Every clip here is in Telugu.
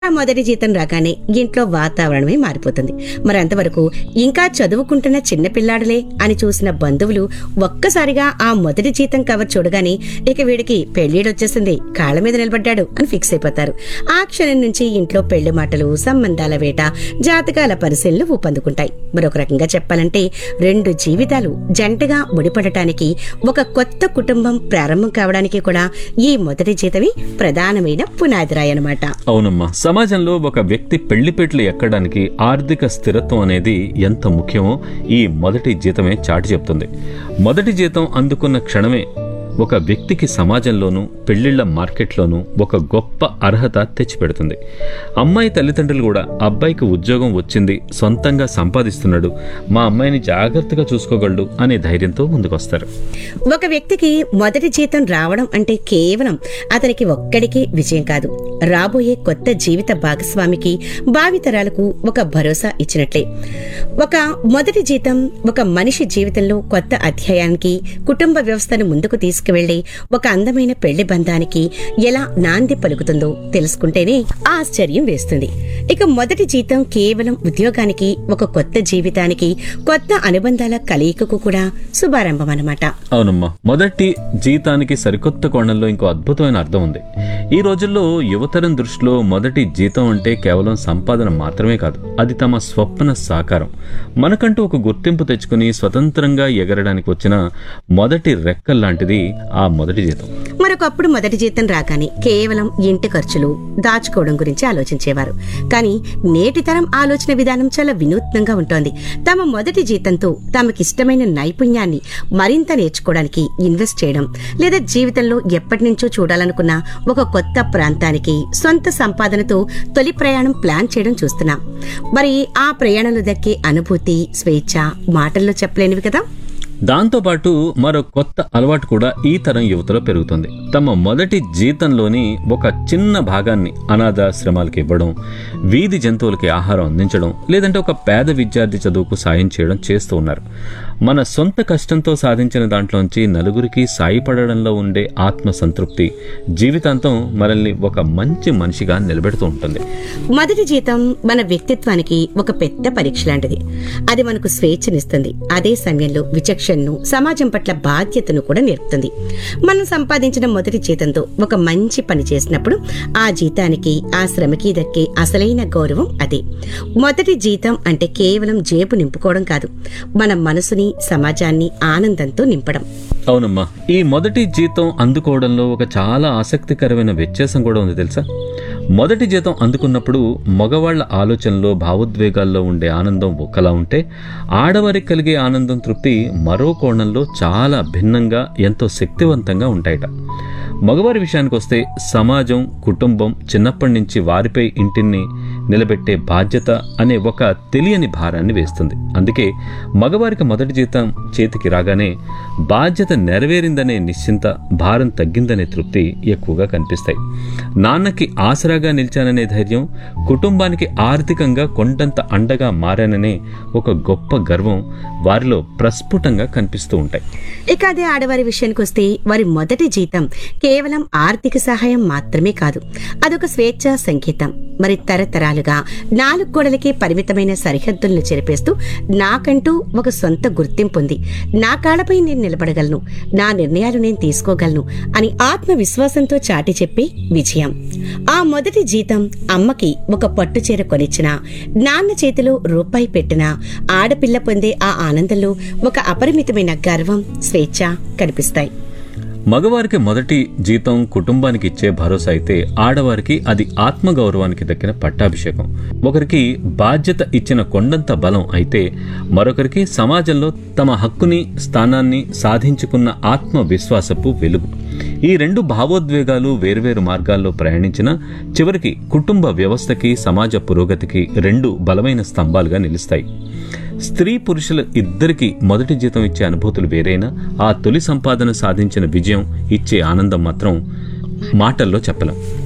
మొదటి జీతం రాగానే ఇంట్లో వాతావరణమే మారిపోతుంది. మరి అంతవరకు ఇంకా చదువుకుంటున్న చిన్న పిల్లాడులే అని చూసిన బంధువులు ఒక్కసారిగా ఆ మొదటి జీతం కవర్ చూడగానే ఇక వీడికి పెళ్లిడొచ్చేసింది, కాళ్ళ మీద నిలబడ్డాడు అని ఫిక్స్ అయిపోతారు. ఆ క్షణం నుంచి ఇంట్లో పెళ్లి మాటలు, సంబంధాల వేట, జాతకాల పరిశీలనలు ఊపందుకుంటాయి. మరొక రకంగా చెప్పాలంటే రెండు జీవితాలు జంటగా ముడిపడటానికి, ఒక కొత్త కుటుంబం ప్రారంభం కావడానికి కూడా ఈ మొదటి జీతమే ప్రధానమైన పునాదిరాయనమాట. అవునమ్మా, సమాజంలో ఒక వ్యక్తి పెళ్లిపేటలు ఎక్కడానికి ఆర్థిక స్థిరత్వం అనేది ఎంత ముఖ్యమో ఈ మొదటి జీతమే చాటి చెప్తుంది. మొదటి జీతం అందుకున్న క్షణమే ఒక వ్యక్తికి సమాజంలోనూ పెళ్లిళ్ల మార్కెట్లోనూ ఒక గొప్ప అర్హత తెచ్చిపెడుతుంది. అమ్మాయి తల్లిదండ్రులు కూడా అబ్బాయికి ఉద్యోగం వచ్చింది, సొంతంగా సంపాదిస్తున్నాడు, మా అమ్మాయిని జాగ్రత్తగా చూసుకోగలడు అనే ధైర్యంతో ముందుకొస్తారు. ఒక వ్యక్తికి మొదటి జీతం రావడం అంటే కేవలం అతనికి ఒక్కడికి విజయం కాదు, రాబోయే కొత్త జీవిత భాగస్వామికి, భావితరాలకు ఒక భరోసా ఇచ్చినట్లే. ఒక మొదటి జీతం ఒక మనిషి జీవితంలో కొత్త అధ్యాయానికి, కుటుంబ వ్యవస్థను ముందుకు తీసుకువెళ్లి ఒక అందమైన పెళ్లి బంధానికి ఎలా నాంది పలుకుతుందో తెలుసుకుంటేనే ఆశ్చర్యం వేస్తుంది. ఇక మొదటి జీతం కేవలం ఉద్యోగానికి, ఒక కొత్త జీవితానికి, కొత్త అనుబంధాల కలయికకు కూడా శుభారంభం అన్నమాట. అవునమ్మా, మొదటి జీతానికి సరికొత్త కోణంలో ఇంకో అద్భుతమైన అర్థం ఉంది. ఈ రోజుల్లో యువతరం దృష్టిలో మొదటి జీతం అంటే కేవలం సంపాదన మాత్రమే కాదు, అది తమ స్వప్న సాకారం. మనకంటూ ఒక గుర్తింపు తెచ్చుకుని స్వతంత్రంగా ఎగరడానికి వచ్చిన మొదటి రెక్కల్లాంటిది ఆ మొదటి జీతం. మరొకప్పుడు మొదటి జీతం రాగానే కేవలం ఇంటి ఖర్చులు, దాచుకోవడం గురించి ఆలోచించేవారు. కానీ నేటి తరం ఆలోచన విధానం చాలా వినూత్నంగా ఉంటోంది. తమ మొదటి జీతంతో తమకిష్టమైన నైపుణ్యాన్ని మరింత నేర్చుకోవడానికి ఇన్వెస్ట్ చేయడం, లేదా జీవితంలో ఎప్పటి నుంచో చూడాలనుకున్న ఒక కొత్త ప్రాంతానికి సొంత సంపాదనతో తొలి ప్రయాణం ప్లాన్ చేయడం చూస్తున్నాం. మరి ఆ ప్రయాణంలో దక్కే అనుభూతి, స్వేచ్ఛ మాటల్లో చెప్పలేనివి కదా. దాంతోపాటు మరో కొత్త అలవాటు కూడా ఈ తరం యువతలో పెరుగుతుంది. తమ మొదటి జీతంలోని ఒక చిన్న భాగాన్ని అనాథాశ్రమాలకు ఇవ్వడం, వీధి జంతువులకి ఆహారం అందించడం, లేదంటే ఒక పేద విద్యార్థి చదువుకు సాయం చేయడం చేస్తూ ఉన్నారు. మన సొంత కష్టంతో సాధించిన దాంట్లోంచి నలుగురికి సాయపడడంలో ఉండే ఆత్మ సంతృప్తి జీవితాంతం మనల్ని ఒక మంచి మనిషిగా నిలబెడుతూ ఉంటుంది. మొదటి జీతం మన వ్యక్తిత్వానికి ఒక పెద్ద పరీక్ష లాంటిది. అది మనకు స్వేచ్ఛనిస్తుంది, అదే సమయంలో విచక్షణను, సమాజం పట్ల బాధ్యతను కూడా నేర్పుతుంది. మనం సంపాదించిన మొదటి జీతంతో ఒక మంచి పని చేసినప్పుడు ఆ జీతానికి, ఆ శ్రమకి దక్కే అసలైన గౌరవం అదే. మొదటి జీతం అంటే కేవలం జేబు నింపుకోవడం కాదు, మన మనసుని, సమాజాన్ని ఆనందంతో నింపడం. అవునమ్మా, ఈ మొదటి జీతం అందుకోవడంలో ఒక చాలా ఆసక్తికరమైన వ్యత్యాసం కూడా ఉంది తెలుసా. మొదటి జీతం అందుకున్నప్పుడు మగవాళ్ల ఆలోచనలో, భావోద్వేగాల్లో ఉండే ఆనందం ఒకలా ఉంటే, ఆడవారికి కలిగే ఆనందం, తృప్తి మరో కోణంలో చాలా భిన్నంగా, ఎంతో శక్తివంతంగా ఉంటాయట. మగవారి విషయానికి వస్తే సమాజం, కుటుంబం చిన్నప్పటి నుంచి వారిపై ఇంటిని నిలబెట్టే బాధ్యత అనే ఒక తెలియని భారాన్ని వేస్తుంది. అందుకే మగవారికి మొదటి జీతం చేతికి రాగానే బాధ్యత నెరవేరిందనే నిశ్చింత, భారం తగ్గిందనే తృప్తి ఎక్కువగా కనిపిస్తాయి. నాన్నకి ఆసరాగా నిలిచాననే ధైర్యం, కుటుంబానికి ఆర్థికంగా కొండంత అండగా మారాననే ఒక గొప్ప గర్వం వారిలో ప్రస్ఫుటంగా కనిపిస్తూ ఉంటాయి. ఇక అదే ఆడవారి విషయానికి వస్తే వారి మొదటి జీతం కేవలం ఆర్థిక సహాయం మాత్రమే కాదు, అదొక స్వేచ్ఛా సంకేతం. మరి తరతరాలుగా నాలుగు గోడలకే పరిమితమైన సరిహద్దులను చెరిపేస్తూ నాకంటూ ఒక సొంత గుర్తింపు ఉంది, నా కాళ్ళపై నేను నిలబడగలను, నా నిర్ణయాలు నేను తీసుకోగలను అని ఆత్మవిశ్వాసంతో చాటి చెప్పే విజయం. ఆ మొదటి జీతం అమ్మకి ఒక పట్టుచీర కొనిచ్చినా, నాన్న చేతిలో రూపాయి పెట్టినా, ఆడపిల్ల పొందే ఆ ఆనందంలో ఒక అపరిమితమైన గర్వం, స్వేచ్ఛ కనిపిస్తాయి. మగవారికి మొదటి జీతం కుటుంబానికి ఇచ్చే భరోసా అయితే, ఆడవారికి అది ఆత్మగౌరవానికి దక్కిన పట్టాభిషేకం. ఒకరికి బాధ్యత ఇచ్చిన కొండంత బలం అయితే, మరొకరికి సమాజంలో తమ హక్కుని, స్థానాన్ని సాధించుకున్న ఆత్మవిశ్వాసపు వెలుగు. ఈ రెండు భావోద్వేగాలు వేర్వేరు మార్గాల్లో ప్రయాణించిన చివరికి కుటుంబ వ్యవస్థకి, సమాజ పురోగతికి రెండు బలమైన స్తంభాలుగా నిలుస్తాయి. స్త్రీ పురుషుల ఇద్దరికి మొదటి జీతం ఇచ్చే అనుభూతులు వేరైనా, ఆ తొలి సంపాదన సాధించిన విజయం ఇచ్చే ఆనందం మాత్రం మాటల్లో చెప్పలేం.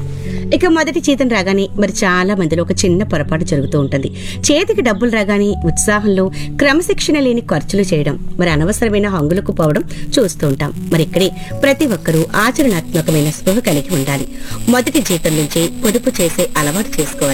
ఇక మొదటి జీతం రాగానే మరి చాలా మందిలో ఒక చిన్న పొరపాటు జరుగుతూ ఉంటుంది. చేతికి డబ్బులు రాగానే ఉత్సాహంలో క్రమశిక్షణ లేని ఖర్చులు చేయడం, మరి అనవసరమైన హంగులకు పోవడం చూస్తూ ఉంటాం. మరి ఇక్కడే ప్రతి ఒక్కరూ ఆచరణాత్మకమైన స్పృహ కలిగి ఉండాలి. మొదటి జీతం నుంచే పొదుపు చేసే అలవాటు చేసుకోవాలి.